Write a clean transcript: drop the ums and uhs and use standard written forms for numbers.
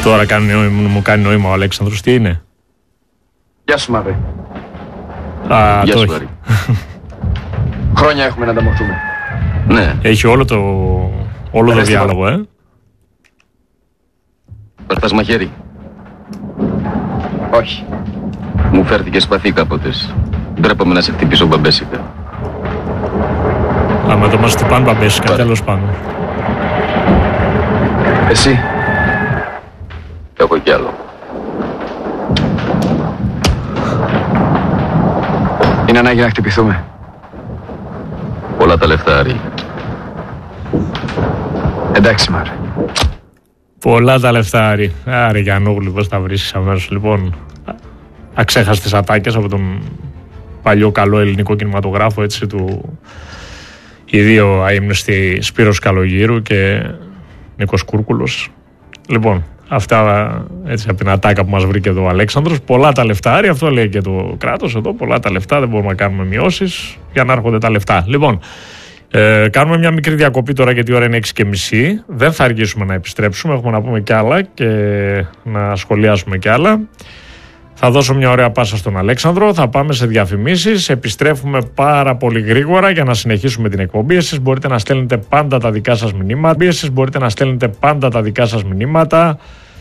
Τώρα μου κάνει νόημα ο Αλέξανδρος. Τι είναι? Γεια σου, Μαύρη. Γεια σου, Μαύρη. Χρόνια έχουμε να ανταμωθούμε. Ναι. Έχει όλο το διάλογο, Περτάς μαχαίρι? Όχι. Μου φέρθηκε σπαθί κάποτες. Ντρέπομαι να σε χτυπήσω μπαμπέσικα. Άμα το μας χτυπάνε μπαμπέσικα, τέλος πάντων. Εσύ? Έχω κι άλλο. Είναι ανάγκη να χτυπηθούμε. Πολλά τα λεφτά, Άρη. Εντάξει, Μάρη. Πολλά τα λεφτά, Άρη. Άρη Γιαννόγλου, πώς τα βρίσκεις αμέσως. Λοιπόν, αξέχαστες ατάκες από τον παλιό καλό ελληνικό κινηματογράφο, έτσι, του οι δύο αείμνηστοι Σπύρος Καλογύρου και Νίκος Κούρκουλος. Λοιπόν, αυτά έτσι από την ατάκα που μας βρήκε εδώ ο Αλέξανδρος. Πολλά τα λεφτά, Άρη, αυτό λέει και το κράτος εδώ. Πολλά τα λεφτά, δεν μπορούμε να κάνουμε μειώσεις για να έρχονται τα λεφτά. Λοιπόν, κάνουμε μια μικρή διακοπή τώρα γιατί η ώρα είναι 6:30. Δεν θα αργήσουμε να επιστρέψουμε. Έχουμε να πούμε κι άλλα και να σχολιάσουμε κι άλλα. Θα δώσω μια ωραία πάσα στον Αλέξανδρο. Θα πάμε σε διαφημίσεις. Επιστρέφουμε πάρα πολύ γρήγορα για να συνεχίσουμε την εκπομπή. Εσείς μπορείτε να στέλνετε πάντα τα δικά σας μηνύματα.